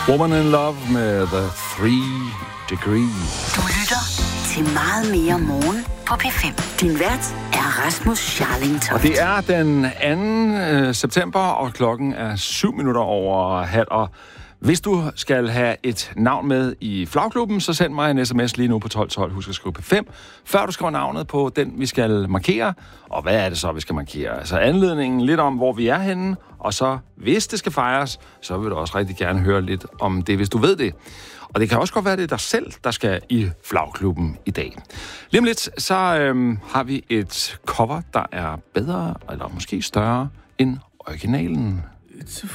Woman in Love med The 3 Degrees. Du lytter til meget mere morgen på P5. Din vært er Rasmus Scharling Toft. Og det er den 2. september, og klokken er 7:07. Og hvis du skal have et navn med i Flagklubben, så send mig en sms lige nu på 1212. Husk at skrive P5, før du skriver navnet på den, vi skal markere. Og hvad er det så, vi skal markere? Altså anledningen lidt om, hvor vi er henne, og så, hvis det skal fejres, så vil du også rigtig gerne høre lidt om det, hvis du ved det. Og det kan også godt være, det er dig selv, der skal i Flagklubben i dag. Lige om lidt, så har vi et cover, der er bedre, eller måske større, end originalen. It's a